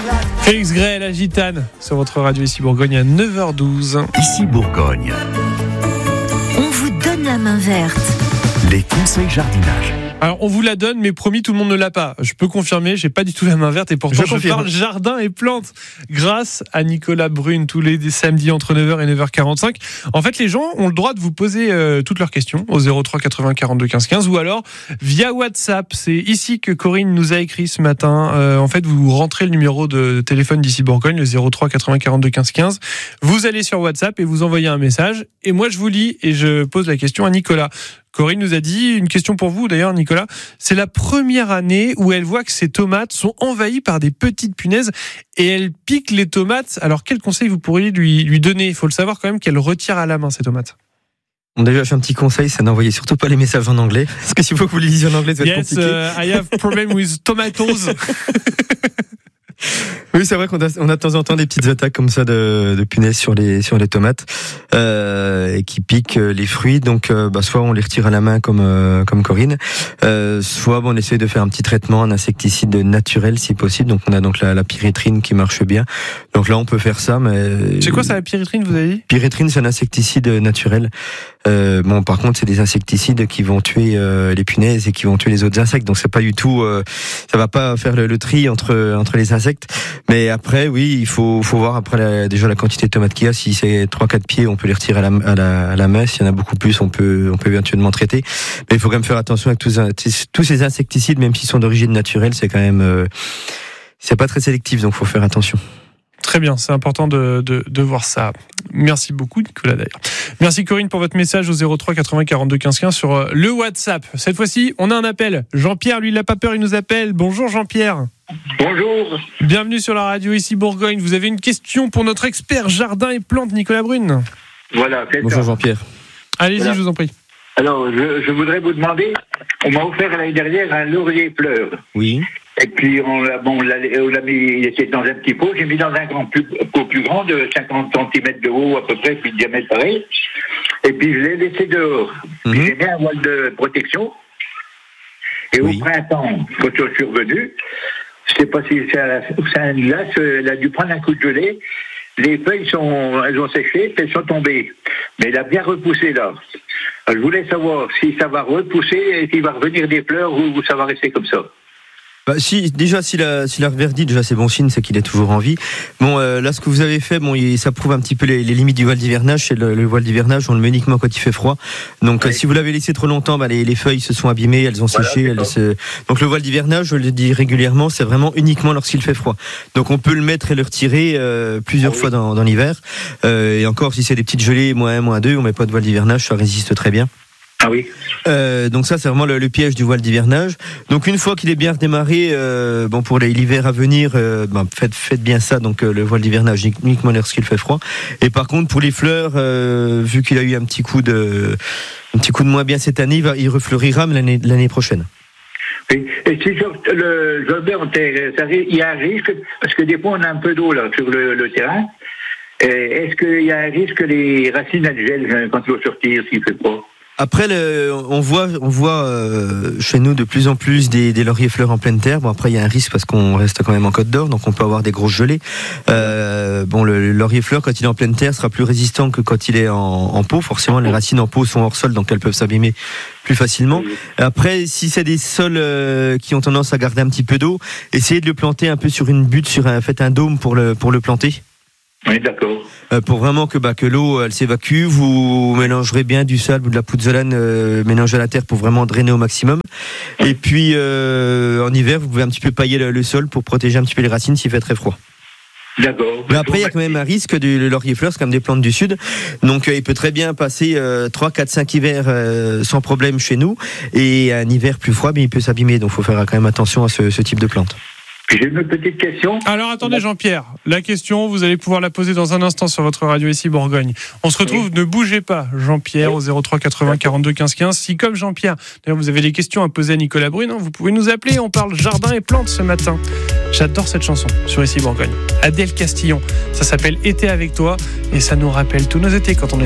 Félix Gray, la gitane, sur votre radio ici Bourgogne à 9h12. Ici Bourgogne, On vous donne la main verte. les conseils jardinage. Alors on vous la donne, mais promis tout le monde ne l'a pas. Je peux confirmer, j'ai pas du tout la main verte et pourtant je parle jardin et plantes grâce à Nicolas Brune tous les samedis entre 9h et 9h45. En fait, les gens ont le droit de vous poser toutes leurs questions au 03 80 42 15 15 ou alors via WhatsApp. C'est ici que Corinne nous a écrit ce matin. En fait, vous rentrez le numéro de téléphone d'ici Bourgogne, le 03 80 42 15 15. Vous allez sur WhatsApp et vous envoyez un message et moi je vous lis et je pose la question à Nicolas. Corinne nous a dit, une question pour vous d'ailleurs Nicolas, c'est la première année où elle voit que ses tomates sont envahies par des petites punaises et elle pique les tomates. Alors quel conseil vous pourriez lui donner ? Il faut le savoir quand même qu'elle retire à la main ces tomates. On a déjà fait un petit conseil, c'est n'envoyez surtout pas les messages en anglais. Parce que s'il faut que vous les lisiez en anglais, ça va être compliqué. I have problem with tomatoes. Oui, c'est vrai qu'on a de temps en temps des petites attaques comme ça de punaises sur les tomates et qui piquent les fruits. Donc, soit on les retire à la main comme Corinne, soit on essaie de faire un petit traitement, un insecticide naturel si possible. Donc, on a donc la pyrétrine qui marche bien. Donc là, on peut faire ça. Mais c'est quoi ça, la pyrétrine, vous avez dit ? Pyrétrine, c'est un insecticide naturel. Par contre, c'est des insecticides qui vont tuer les punaises et qui vont tuer les autres insectes. Donc, c'est pas du tout, ça va pas faire le tri entre les insectes. Mais après, oui, il faut voir après déjà la quantité de tomates qu'il y a. Si c'est 3-4 pieds, on peut les retirer à la main. S'il y en a beaucoup plus, on peut éventuellement traiter. Mais il faut quand même faire attention avec tous ces insecticides, même s'ils sont d'origine naturelle, c'est quand même, c'est pas très sélectif, donc faut faire attention. Très bien, c'est important de voir ça. Merci beaucoup Nicolas d'ailleurs. Merci Corinne pour votre message au 03 80 42 15 15 sur le WhatsApp. Cette fois-ci, on a un appel. Jean-Pierre, lui, il n'a pas peur, il nous appelle. Bonjour Jean-Pierre. Bonjour. Bienvenue sur la radio ici Bourgogne. Vous avez une question pour notre expert jardin et plantes Nicolas Brune. Voilà, c'est Bonjour ça. Jean-Pierre. Allez-y, Voilà. je vous en prie. Alors, je voudrais vous demander, on m'a offert l'année dernière un laurier fleur. Oui. Et puis, on l'a mis, il était dans un petit pot, j'ai mis dans un pot plus grand de 50 cm de haut à peu près, puis de diamètre pareil. Et puis, je l'ai laissé dehors. Puis, j'ai mis un voile de protection. Et au printemps, quand je suis revenu, je ne sais pas si c'est un glace, elle a dû prendre un coup de gelée. Les feuilles elles ont séché, puis elles sont tombées. Mais elle a bien repoussé là. Alors, je voulais savoir si ça va repousser et s'il va revenir des fleurs ou ça va rester comme ça. S'il a reverdit, déjà c'est bon signe, c'est qu'il est toujours en vie. Bon, là ce que vous avez fait, ça prouve un petit peu les limites du voile d'hivernage. C'est le voile d'hivernage, on le met uniquement quand il fait froid. Donc si vous l'avez laissé trop longtemps, les feuilles se sont abîmées, elles ont séché. Donc le voile d'hivernage, je le dis régulièrement, c'est vraiment uniquement lorsqu'il fait froid. Donc on peut le mettre et le retirer plusieurs fois dans l'hiver. Et encore, si c'est des petites gelées, -1, -2, on met pas de voile d'hivernage, ça résiste très bien. Ah oui. Donc ça c'est vraiment le piège du voile d'hivernage. Donc une fois qu'il est bien redémarré, pour l'hiver à venir, faites bien ça. Donc le voile d'hivernage uniquement lorsqu'il fait froid. Et par contre pour les fleurs, vu qu'il a eu un petit coup de moins bien cette année, il refleurira l'année prochaine. Oui. Et si je le mets en terre, il y a un risque, parce que des fois on a un peu d'eau là sur le terrain. Est-ce qu'il y a un risque que les racines elles gèlent quand il va sortir s'il fait froid? Après, on voit chez nous de plus en plus des lauriers fleurs en pleine terre. Bon, après, il y a un risque parce qu'on reste quand même en Côte d'Or, donc on peut avoir des grosses gelées. Le laurier fleur, quand il est en pleine terre, sera plus résistant que quand il est en pot. Forcément, les racines en pot sont hors sol, donc elles peuvent s'abîmer plus facilement. Après, si c'est des sols qui ont tendance à garder un petit peu d'eau, essayez de le planter un peu sur une butte, faites un dôme pour le planter. Oui, d'accord. Pour vraiment que l'eau elle s'évacue, vous mélangerez bien du sable ou de la pouzzolane mélangée à la terre pour vraiment drainer au maximum. Et puis en hiver, vous pouvez un petit peu pailler le sol pour protéger un petit peu les racines s'il fait très froid. D'accord. Mais après, il y a quand même un risque le laurier fleur, c'est comme des plantes du sud. Donc il peut très bien passer 3, 4, 5 hivers sans problème chez nous. Et un hiver plus froid, mais il peut s'abîmer. Donc il faut faire quand même attention à ce type de plante. J'ai une petite question. Alors attendez Jean-Pierre, la question, vous allez pouvoir la poser dans un instant sur votre radio ici Bourgogne. On se retrouve, ne bougez pas Jean-Pierre au 03 80 42 15 15. Si comme Jean-Pierre, d'ailleurs vous avez des questions à poser à Nicolas Brune, vous pouvez nous appeler, on parle jardin et plantes ce matin. J'adore cette chanson sur ici Bourgogne. Adèle Castillon, ça s'appelle Été avec toi et ça nous rappelle tous nos étés quand on est